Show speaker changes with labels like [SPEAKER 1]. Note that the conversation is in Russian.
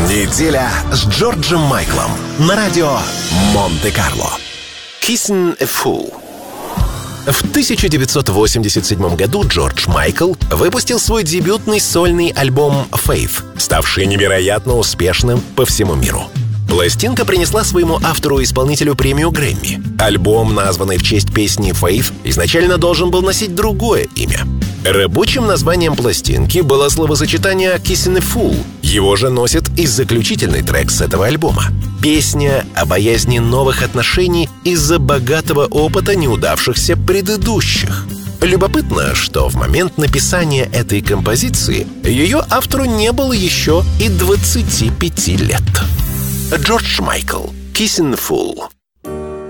[SPEAKER 1] Неделя с Джорджем Майклом на радио Монте-Карло. Kissing a Fool. В 1987 году Джордж Майкл выпустил свой дебютный сольный альбом «Faith», ставший невероятно успешным по всему миру. Пластинка принесла своему автору-исполнителю премию Грэмми. Альбом, названный в честь песни «Faith», изначально должен был носить другое имя. Рабочим названием пластинки было словосочетание «Kissing a Fool». Его же носит и заключительный трек с этого альбома. Песня о боязни новых отношений из-за богатого опыта неудавшихся предыдущих. Любопытно, что в момент написания этой композиции ее автору не было еще и 25 лет. Джордж Майкл. Kissing a Fool.